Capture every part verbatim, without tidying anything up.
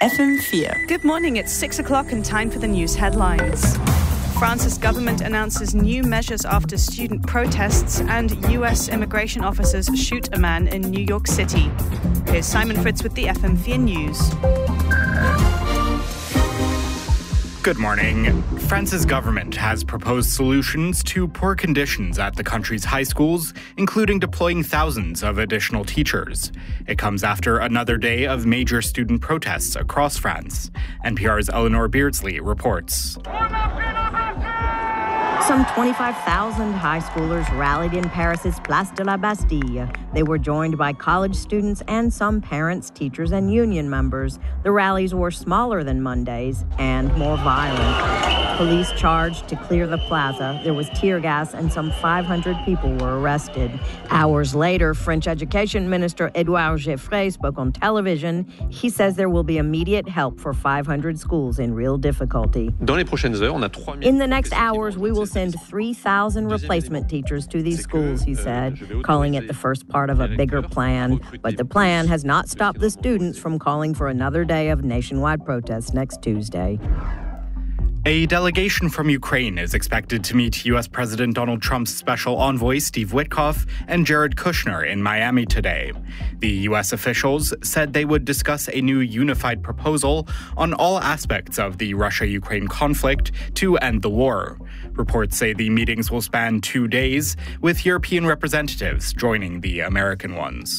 F M four. Good morning, it's six o'clock and time for the news headlines. France's government announces new measures after student protests and U S immigration officers shoot a man in New York City. Here's Simon Fritz with the F M four News. Good morning. France's government has proposed solutions to poor conditions at the country's high schools, including deploying thousands of additional teachers. It comes after another day of major student protests across France. N P R's Eleanor Beardsley reports. Some twenty-five thousand high schoolers rallied in Paris's Place de la Bastille. They were joined by college students and some parents, teachers, and union members. The rallies were smaller than Monday's and more violent. Police charged to clear the plaza. There was tear gas and some five hundred people were arrested. Hours later, French Education Minister Edouard Geoffroy spoke on television. He says there will be immediate help for five hundred schools in real difficulty. In the next hours, we will send three thousand replacement teachers to these schools, he said, calling it the first part of a bigger plan. But the plan has not stopped the students from calling for another day of nationwide protests next Tuesday. A delegation from Ukraine is expected to meet U S President Donald Trump's special envoy Steve Witkoff and Jared Kushner in Miami today. The U S officials said they would discuss a new unified proposal on all aspects of the Russia-Ukraine conflict to end the war. Reports say the meetings will span two days, with European representatives joining the American ones.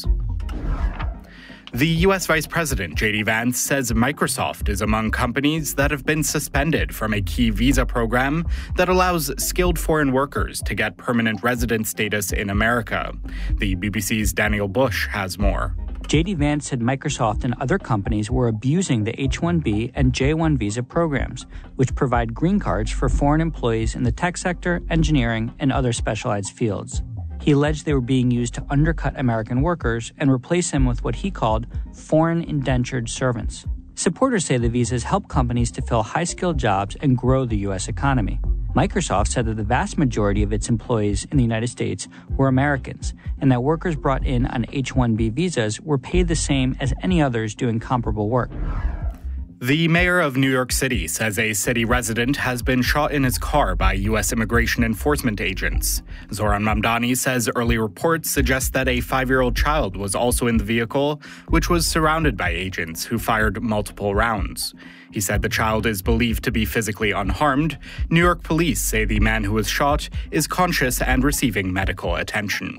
The U S Vice President, J D Vance, says Microsoft is among companies that have been suspended from a key visa program that allows skilled foreign workers to get permanent resident status in America. The B B C's Daniel Bush has more. J D Vance said Microsoft and other companies were abusing the H one B and J one visa programs, which provide green cards for foreign employees in the tech sector, engineering, and other specialized fields. He alleged they were being used to undercut American workers and replace them with what he called foreign indentured servants. Supporters say the visas help companies to fill high-skilled jobs and grow the U S economy. Microsoft said that the vast majority of its employees in the United States were Americans, and that workers brought in on H one B visas were paid the same as any others doing comparable work. The mayor of New York City says a city resident has been shot in his car by U S immigration enforcement agents. Zoran Mamdani says early reports suggest that a five-year-old child was also in the vehicle, which was surrounded by agents who fired multiple rounds. He said the child is believed to be physically unharmed. New York police say the man who was shot is conscious and receiving medical attention.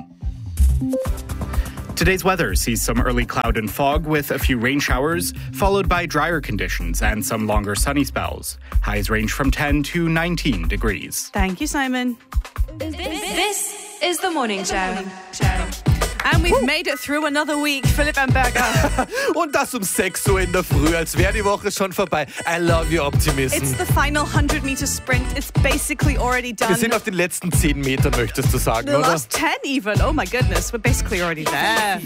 Today's weather sees some early cloud and fog with a few rain showers, followed by drier conditions and some longer sunny spells. Highs range from ten to nineteen degrees. Thank you, Simon. This is the Morning Show. And we've made it through another week, Philipp Amberger. Und das um sechs Uhr in der Früh, als wäre die Woche schon vorbei. I love your optimism. It's the final one hundred meter sprint. It's basically already done. Wir sind auf den letzten zehn Metern, möchtest du sagen, The oder? last ten even. Oh my goodness, we're basically already there.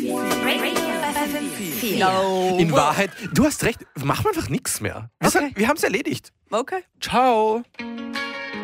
No. In Wahrheit, du hast recht, machen wir einfach nichts mehr. Wir, Okay. wir haben es erledigt. Okay. Ciao.